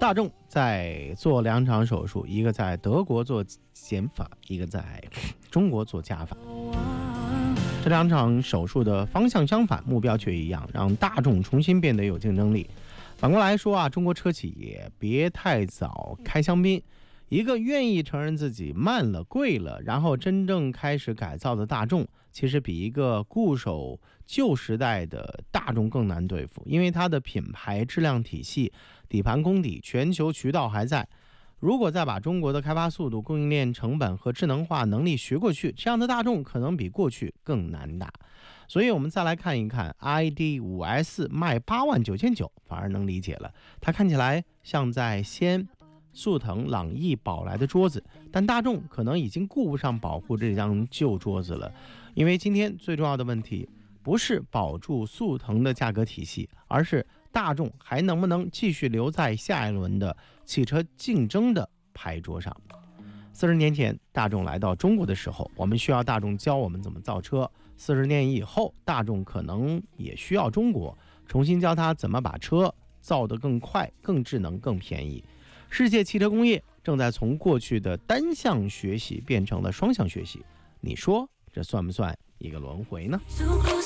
大众在做2场手术，一个在德国做减法，一个在中国做加法。这2场手术的方向相反，目标却一样，让大众重新变得有竞争力。反过来说中国车企也别太早开香槟。一个愿意承认自己慢了、贵了，然后真正开始改造的大众，其实比一个固守旧时代的大众更难对付，因为它的品牌、质量体系、底盘功底、全球渠道还在。如果再把中国的开发速度、供应链成本和智能化能力学过去，这样的大众可能比过去更难打。所以我们再来看一看 ID.5S 卖89900，反而能理解了。它看起来像在掀速腾、朗逸、宝来的桌子，但大众可能已经顾不上保护这张旧桌子了。因为今天最重要的问题不是保住速腾的价格体系，而是大众还能不能继续留在下一轮的汽车竞争的牌桌上。40年前大众来到中国的时候，我们需要大众教我们怎么造车。40年以后，大众可能也需要中国重新教他怎么把车造得更快、更智能、更便宜。世界汽车工业正在从过去的单向学习变成了双向学习，你说这算不算一个轮回呢？